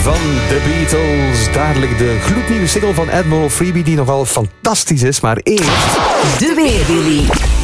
van de Beatles. Dadelijk de gloednieuwe single van Admiral Freebie, die nogal fantastisch is. Maar eerst... De Weerwilly.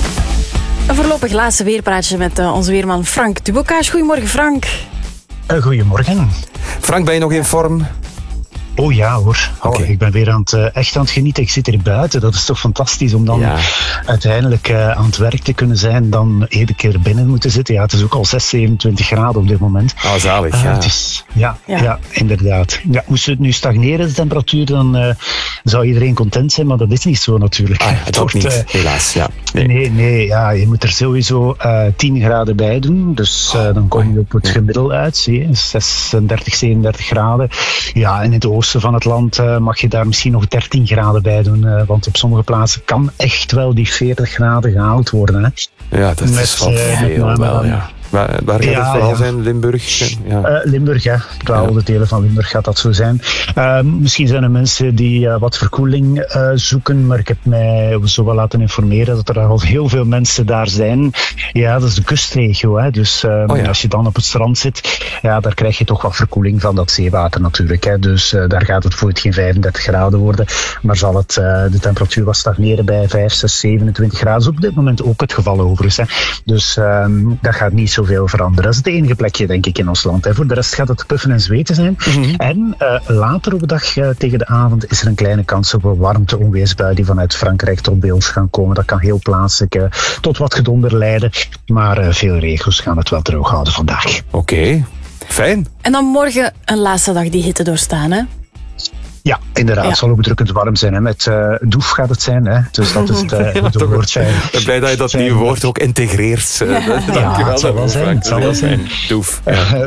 Een voorlopig laatste weerpraatje met onze weerman Frank Dubocage. Goedemorgen, Frank. Goedemorgen. Frank, ben je nog in vorm? Oh ja hoor, Okay. Ik ben weer echt aan het genieten. Ik zit hier buiten, dat is toch fantastisch om dan uiteindelijk aan het werk te kunnen zijn, dan iedere keer binnen moeten zitten. Ja, het is ook al 27 graden op dit moment. Oh, zalig, ja. Het is, ja, inderdaad. Ja, moest het nu stagneren, de temperatuur, dan zou iedereen content zijn, maar dat is niet zo natuurlijk. Het wordt niet, helaas. Ja. Nee, je moet er sowieso 10 graden bij doen, dus dan kom je op het gemiddelde uit, zie je, 36, 37 graden. Ja, en in het oosten van het land mag je daar misschien nog 13 graden bij doen, want op sommige plaatsen kan echt wel die 40 graden gehaald worden. Hè. Ja, dat is wel veel wel, ja. Waar gaat het vooral zijn? Limburg? Ja. Limburg, ja. De delen van Limburg gaat dat zo zijn. Misschien zijn er mensen die wat verkoeling zoeken, maar ik heb mij zo wel laten informeren dat er al heel veel mensen daar zijn. Ja, dat is de kustregio. Hè. Dus als je dan op het strand zit, ja, daar krijg je toch wat verkoeling van dat zeewater natuurlijk. Hè. Dus daar gaat het voor het geen 35 graden worden, maar zal het de temperatuur wat stagneren bij 5, 6, 27 graden. Dat is op dit moment ook het geval overigens. Hè. Dus dat gaat niet zoveel veranderen. Dat is het enige plekje, denk ik, in ons land. Hè. Voor de rest gaat het puffen en zweten zijn. Mm-hmm. En later op de dag tegen de avond is er een kleine kans op een warmte-onweersbui die vanuit Frankrijk tot bij ons gaan komen. Dat kan heel plaatselijk tot wat gedonder leiden. Maar veel regels gaan het wel droog houden vandaag. Oké, fijn. En dan morgen een laatste dag die hitte doorstaan, hè? Ja, inderdaad. Het zal ook bedrukkend warm zijn. Hè. Met doef gaat het zijn. Hè. Dus dat is het woord zijn. Ik ben blij dat je dat nieuwe woord ook integreert. Dankjewel. Het zal wel zijn. Doef.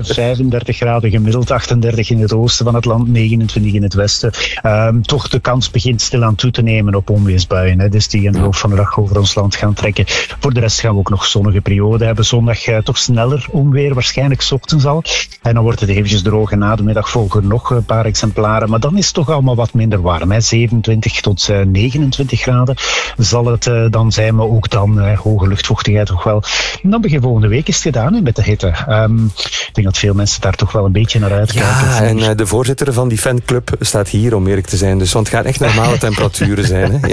35 graden gemiddeld, 38 in het oosten van het land, 29 in het westen. Toch de kans begint stilaan toe te nemen op onweersbuien. Hè. Dus die in de loop van de dag over ons land gaan trekken. Voor de rest gaan we ook nog zonnige periode hebben. Zondag toch sneller onweer, waarschijnlijk 's ochtends al. En dan wordt het eventjes droog en na de middag volgen nog een paar exemplaren. Maar dan is het toch allemaal wat minder warm. Hè. 27 tot 29 graden zal het dan zijn, maar ook dan hoge luchtvochtigheid toch wel. En dan begin volgende week is het gedaan hè, met de hitte. Ik denk dat veel mensen daar toch wel een beetje naar uitkijken. Ja, en de voorzitter van die fanclub staat hier, om eerlijk te zijn. Dus, want het gaat echt normale temperaturen zijn. Hè.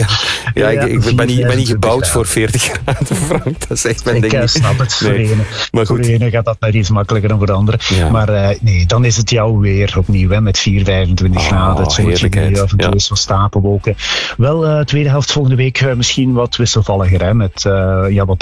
Ik ben niet gebouwd voor 40 graden, Frank. Dat is echt mijn ding. Ik snap het. Voor de ene gaat dat net iets makkelijker dan voor de andere. Ja. Maar nee, dan is het jouw weer opnieuw hè, met 4, 25 graden. Af en toe is wat stapelwolken. Wel, tweede helft volgende week misschien wat wisselvalliger. Hè, met wat